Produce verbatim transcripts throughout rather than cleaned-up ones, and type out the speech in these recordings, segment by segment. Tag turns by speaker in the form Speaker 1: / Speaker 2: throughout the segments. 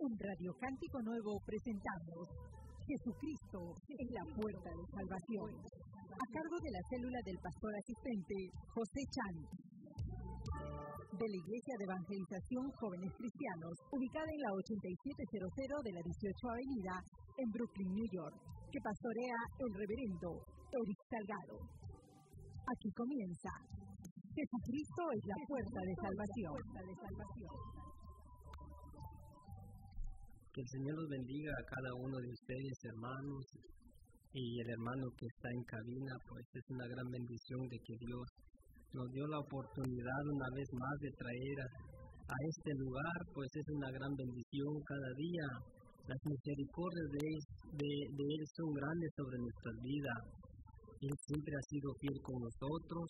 Speaker 1: En Radio Cántico Nuevo presentamos Jesucristo es la puerta de salvación, a cargo de la célula del pastor asistente José Chan, de la Iglesia de Evangelización Jóvenes Cristianos, ubicada en la ochenta y siete cero cero de la dieciocho Avenida, en Brooklyn, New York, que pastorea el reverendo Eric Salgado. Aquí comienza Jesucristo es la puerta de salvación.
Speaker 2: Que el Señor los bendiga a cada uno de ustedes, hermanos, y el hermano que está en cabina. Pues es una gran bendición de que Dios nos dio la oportunidad una vez más de traer a, a este lugar. Pues es una gran bendición cada día. Las misericordias de Él, de, de Él son grandes sobre nuestras vidas. Él siempre ha sido fiel con nosotros,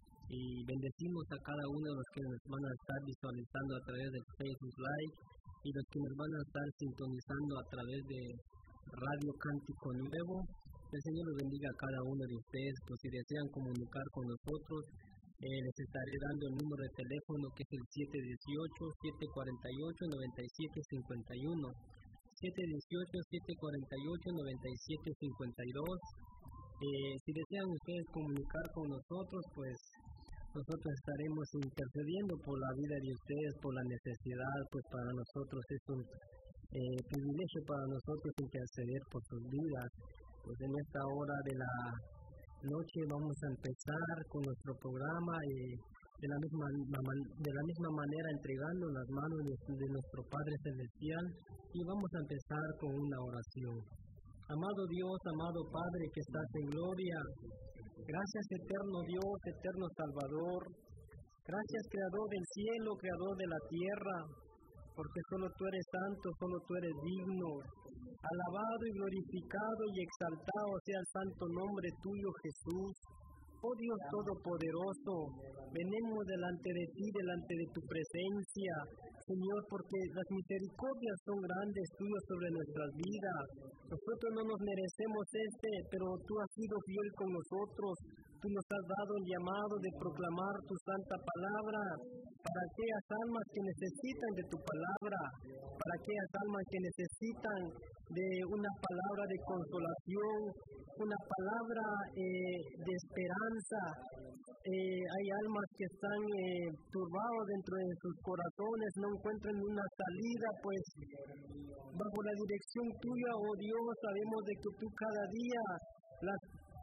Speaker 2: y bendecimos a cada uno de los que nos van a estar visualizando a través del Facebook Live y los que nos van a estar sintonizando a través de Radio Cántico Nuevo. El Señor los bendiga a cada uno de ustedes. Pues si desean comunicar con nosotros, eh, les estaré dando el número de teléfono, que es el siete uno ocho, siete cuatro ocho, nueve siete cinco uno, siete uno ocho, siete cuatro ocho, nueve siete cinco dos. Eh, si desean ustedes comunicar con nosotros, pues nosotros estaremos intercediendo por la vida de ustedes, por la necesidad. Pues para nosotros es un eh, privilegio para nosotros interceder por sus vidas. Pues en esta hora de la noche vamos a empezar con nuestro programa, eh, de la misma de la misma manera entregando las manos de, de nuestro Padre Celestial, y vamos a empezar con una oración. Amado Dios, amado Padre que estás en gloria, gracias eterno Dios, eterno Salvador, gracias Creador del cielo, Creador de la tierra, porque solo tú eres santo, solo tú eres digno. Alabado y glorificado y exaltado sea el santo nombre tuyo, Jesús. Oh Dios Todopoderoso, venimos delante de ti, delante de tu presencia, Señor, porque las misericordias son grandes tuyas sobre nuestras vidas. Nosotros no nos merecemos este, pero tú has sido fiel con nosotros. Tú nos has dado el llamado de proclamar tu santa palabra para aquellas almas que necesitan de tu palabra, para aquellas almas que necesitan de una palabra de consolación, una palabra eh, de esperanza. Eh, hay almas que están eh, turbados dentro de sus corazones, no encuentran una salida. Pues bajo la dirección tuya, oh Dios, sabemos de que tú cada día las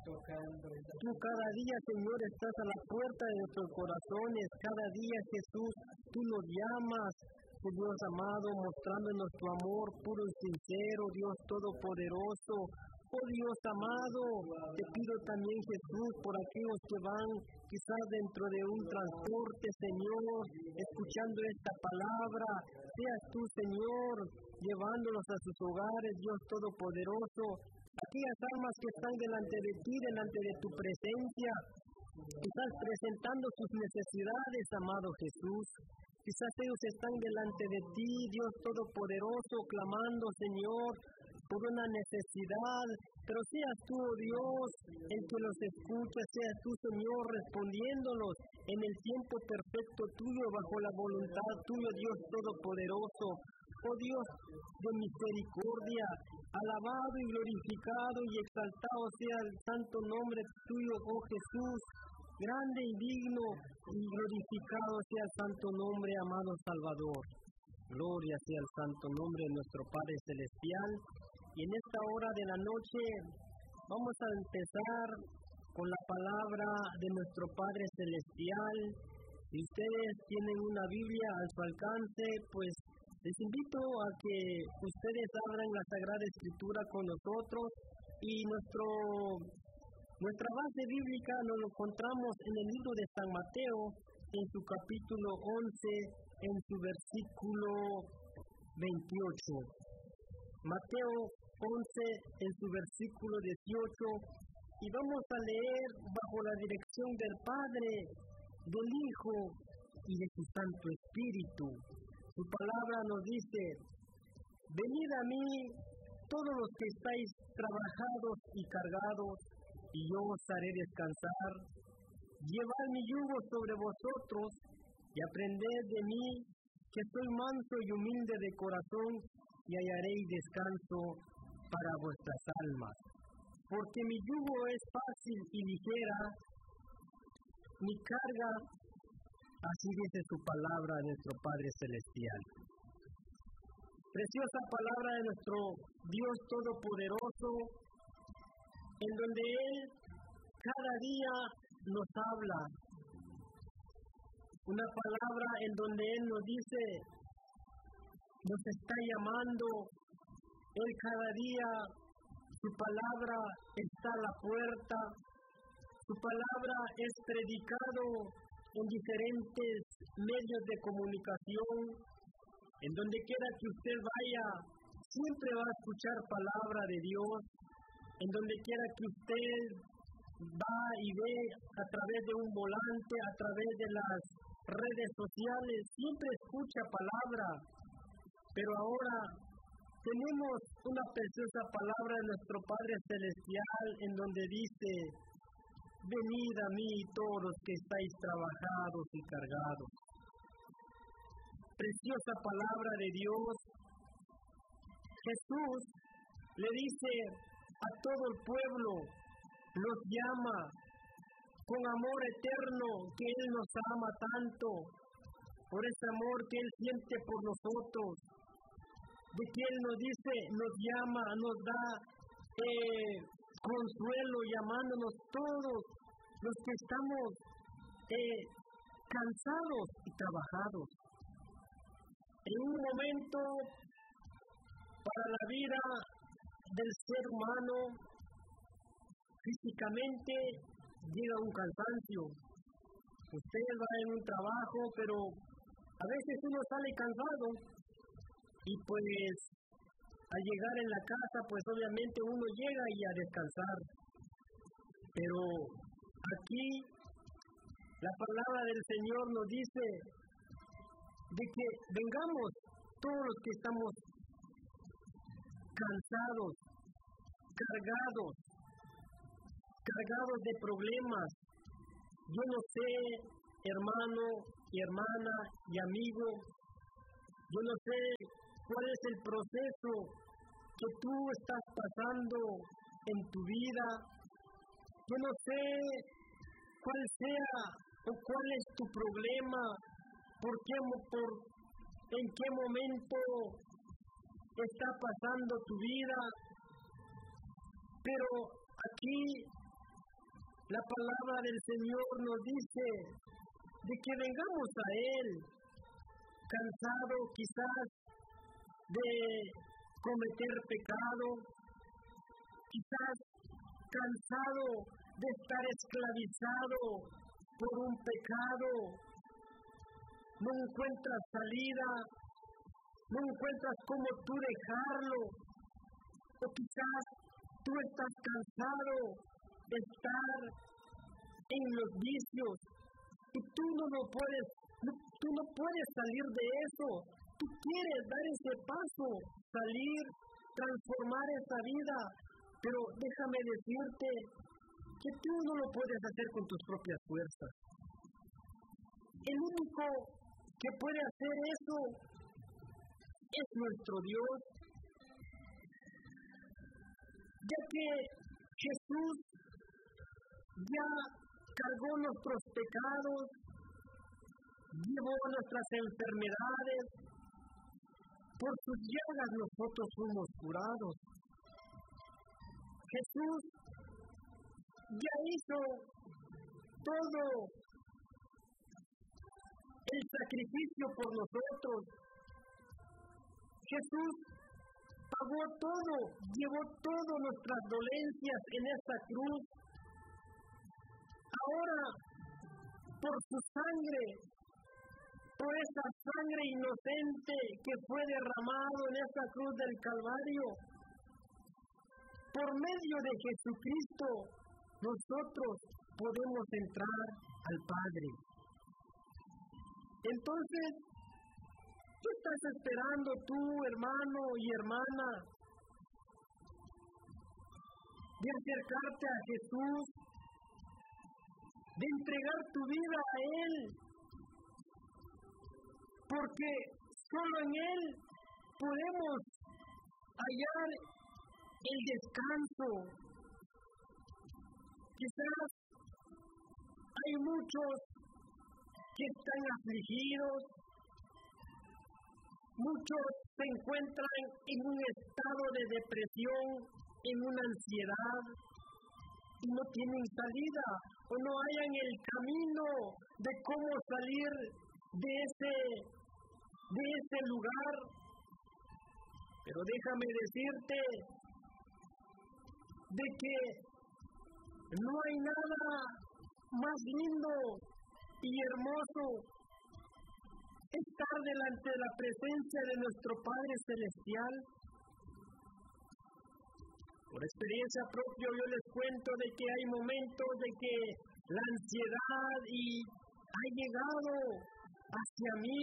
Speaker 2: Tú cada día, Señor, estás a la puerta de nuestros corazones. Cada día, Jesús, tú nos llamas, oh Dios amado, mostrándonos tu amor puro y sincero, Dios Todopoderoso. Oh Dios amado, te pido también, Jesús, por aquellos que van quizás dentro de un transporte, Señor, escuchando esta palabra. Seas tú, Señor, llevándolos a sus hogares, Dios Todopoderoso. Aquellas almas que están delante de ti, delante de tu presencia, quizás presentando sus necesidades, amado Jesús. Quizás ellos están delante de ti, Dios Todopoderoso, clamando, Señor, por una necesidad, pero seas tú, oh Dios, el que los escucha, seas tú, Señor, respondiéndolos en el tiempo perfecto tuyo, bajo la voluntad tuya, Dios Todopoderoso. Oh Dios de misericordia, alabado y glorificado y exaltado sea el santo nombre tuyo, oh Jesús. Grande y digno y glorificado sea el santo nombre, amado Salvador. Gloria sea el santo nombre de nuestro Padre Celestial. Y en esta hora de la noche vamos a empezar con la palabra de nuestro Padre Celestial. Si ustedes tienen una Biblia a su alcance, pues les invito a que ustedes abran la Sagrada Escritura con nosotros. Y nuestro, nuestra base bíblica nos lo encontramos en el libro de San Mateo, en su capítulo once, en su versículo veintiocho. Mateo once, en su versículo dieciocho. Y vamos a leer bajo la dirección del Padre, del Hijo y de su Santo Espíritu. Su palabra nos dice: venid a mí todos los que estáis trabajados y cargados, y yo os haré descansar. Llevad mi yugo sobre vosotros, y aprended de mí, que soy manso y humilde de corazón, y hallaréis descanso para vuestras almas. Porque mi yugo es fácil y ligera, mi carga, así dice su palabra de nuestro Padre Celestial. Preciosa palabra de nuestro Dios Todopoderoso, en donde Él cada día nos habla. Una palabra en donde Él nos dice, nos está llamando, Él cada día, su palabra está a la puerta, su palabra es predicado en diferentes medios de comunicación, en donde quiera que usted vaya, siempre va a escuchar palabra de Dios, en donde quiera que usted va y ve a través de un volante, a través de las redes sociales, siempre escucha palabra, pero ahora tenemos una preciosa palabra de nuestro Padre Celestial en donde dice, venid a mí todos los que estáis trabajados y cargados. Preciosa palabra de Dios. Jesús le dice a todo el pueblo, los llama con amor eterno que Él nos ama tanto, por ese amor que Él siente por nosotros, de que Él nos dice, nos llama, nos da eh, consuelo, llamándonos todos los que estamos eh, cansados y trabajados. En un momento para la vida del ser humano, físicamente llega un cansancio. Usted va en un trabajo, pero a veces uno sale cansado y pues al llegar en la casa, pues obviamente uno llega y a descansar. Pero aquí la palabra del Señor nos dice de que vengamos todos los que estamos cansados, cargados, cargados de problemas. Yo no sé, hermano y hermana y amigo, yo no sé cuál es el proceso que tú estás pasando en tu vida. Yo no sé cuál sea o cuál es tu problema, por qué, por, en qué momento está pasando tu vida, pero aquí la palabra del Señor nos dice de que vengamos a Él, cansado quizás de cometer pecado, quizás cansado de estar esclavizado por un pecado, no encuentras salida, no encuentras cómo tú dejarlo, o quizás tú estás cansado de estar en los vicios y tú no lo puedes, no, tú no puedes salir de eso. Tú quieres dar ese paso, salir, transformar esa vida, pero déjame decirte que tú no lo puedes hacer con tus propias fuerzas. El único que puede hacer eso es nuestro Dios, ya que Jesús ya cargó nuestros pecados, llevó nuestras enfermedades, por sus llagas nosotros fuimos curados. Jesús ya hizo todo el sacrificio por nosotros. Jesús pagó todo, llevó todas nuestras dolencias en esta cruz. Ahora, por su sangre, por esa sangre inocente que fue derramado en esa cruz del Calvario, por medio de Jesucristo, nosotros podemos entrar al Padre. Entonces, ¿qué estás esperando tú, hermano y hermana, de acercarte a Jesús, de entregar tu vida a Él? Porque solo en Él podemos hallar el descanso. Quizás hay muchos que están afligidos, muchos se encuentran en un estado de depresión, en una ansiedad, y no tienen salida, o no hallan el camino de cómo salir de ese, de ese lugar. Pero déjame decirte de que no hay nada más lindo y hermoso estar delante de la presencia de nuestro Padre Celestial. Por experiencia propia yo les cuento de que hay momentos de que la ansiedad y ha llegado hacia mí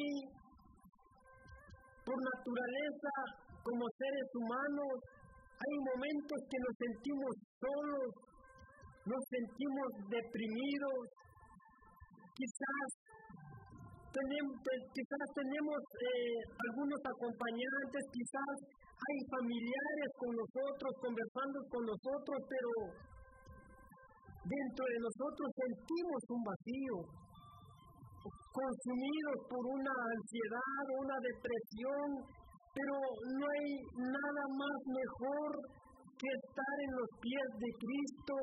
Speaker 2: por naturaleza como seres humanos. Hay momentos que nos sentimos solos, nos sentimos deprimidos, quizás tenemos, quizás tenemos eh, algunos acompañantes, quizás hay familiares con nosotros, conversando con nosotros, pero dentro de nosotros sentimos un vacío, consumidos por una ansiedad o una depresión, pero no hay nada más mejor que estar en los pies de Cristo,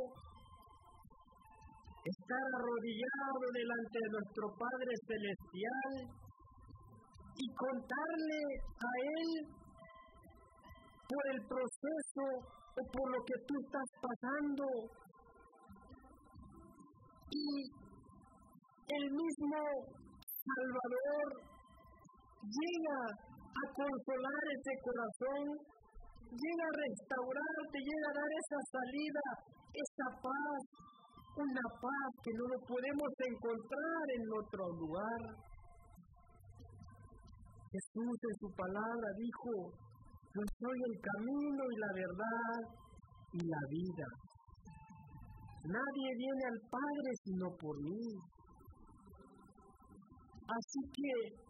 Speaker 2: estar arrodillado delante de nuestro Padre Celestial y contarle a Él por el proceso o por lo que tú estás pasando. Y el mismo Salvador llega a consolar ese corazón, llega a restaurarte, llega a dar esa salida, esa paz, una paz que no lo podemos encontrar en otro lugar. Jesús en su palabra dijo: yo soy el camino y la verdad y la vida. Nadie viene al Padre sino por mí. Así que